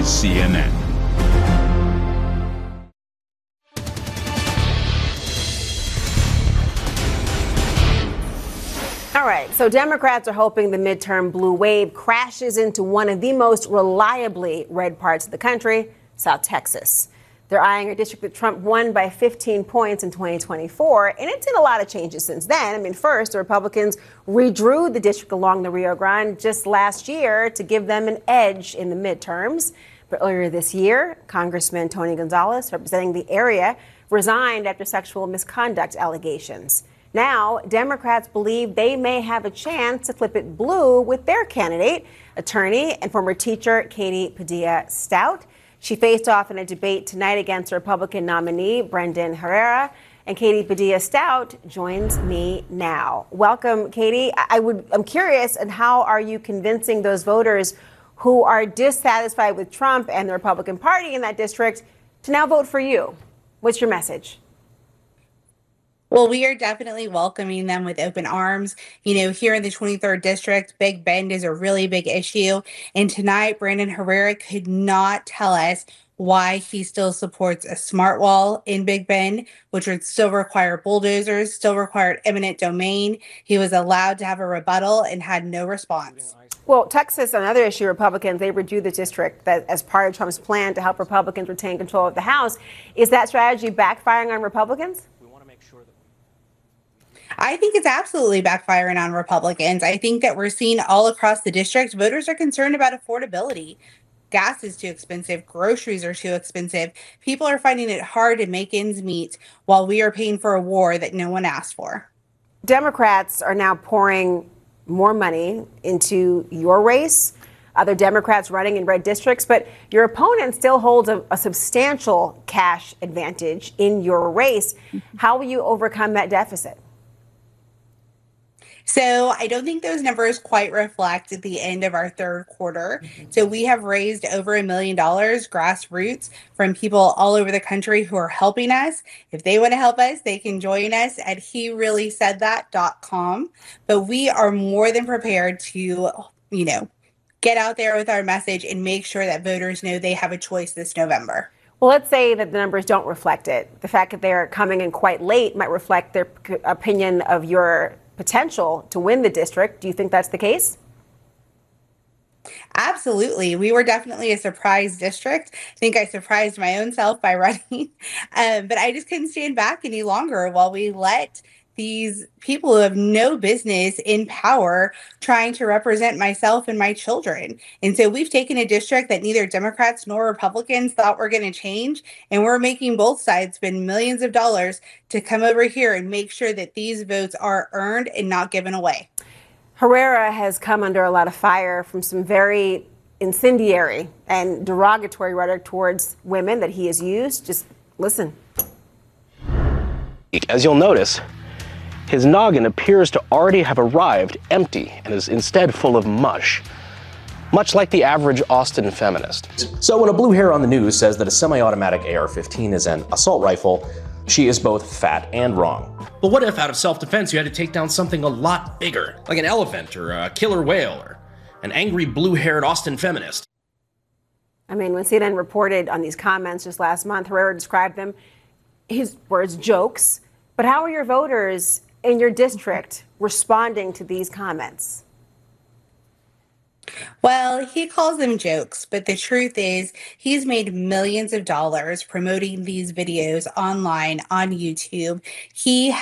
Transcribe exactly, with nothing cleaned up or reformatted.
is C N N. All right, so Democrats are hoping the midterm blue wave crashes into one of the most reliably red parts of the country, South Texas. They're eyeing a district that Trump won by fifteen points in twenty twenty-four, and it's seen a lot of changes since then. I mean, first, the Republicans redrew the district along the Rio Grande just last year to give them an edge in the midterms. But earlier this year, Congressman Tony Gonzalez, representing the area, resigned after sexual misconduct allegations. Now, Democrats believe they may have a chance to flip it blue with their candidate, attorney and former teacher Katie Padilla Stout. She faced off in a debate tonight against Republican nominee Brendan Herrera, and Katie Padilla Stout joins me now. Welcome, Katie. I would, I'm curious, and how are you convincing those voters who are dissatisfied with Trump and the Republican Party in that district to now vote for you? What's your message? Well, we are definitely welcoming them with open arms. You know, here in the twenty-third district, Big Bend is a really big issue. And tonight, Brandon Herrera could not tell us why he still supports a smart wall in Big Bend, which would still require bulldozers, still required eminent domain. He was allowed to have a rebuttal and had no response. Well, Texas, another issue, Republicans, they redrew the district that as part of Trump's plan to help Republicans retain control of the House. Is that strategy backfiring on Republicans? I think it's absolutely backfiring on Republicans. I think that we're seeing all across the district, voters are concerned about affordability. Gas is too expensive. Groceries are too expensive. People are finding it hard to make ends meet while we are paying for a war that no one asked for. Democrats are now pouring more money into your race, other Democrats running in red districts, but your opponent still holds a, a substantial cash advantage in your race. How will you overcome that deficit? So I don't think those numbers quite reflect at the end of our third quarter. So we have raised over a million dollars grassroots from people all over the country who are helping us. If they want to help us, they can join us at he really said that dot com. But we are more than prepared to, you know, get out there with our message and make sure that voters know they have a choice this November. Well, let's say that the numbers don't reflect it. The fact that they're coming in quite late might reflect their p- opinion of your potential to win the district. Do you think that's the case? Absolutely. We were definitely a surprise district. I think I surprised my own self by running, um, but I just couldn't stand back any longer while we let these people who have no business in power trying to represent myself and my children. And so we've taken a district that neither Democrats nor Republicans thought were going to change. And we're making both sides spend millions of dollars to come over here and make sure that these votes are earned and not given away. Herrera has come under a lot of fire from some very incendiary and derogatory rhetoric towards women that he has used. Just listen. As you'll notice, his noggin appears to already have arrived empty and is instead full of mush, much like the average Austin feminist. So when a blue hair on the news says that a semi-automatic A R fifteen is an assault rifle, she is both fat and wrong. But what if, out of self-defense, you had to take down something a lot bigger, like an elephant or a killer whale or an angry blue-haired Austin feminist? I mean, when C N N reported on these comments just last month, Herrera described them, his words, jokes. But how are your voters in your district responding to these comments? Well, he calls them jokes, but the truth is he's made millions of dollars promoting these videos online on YouTube. He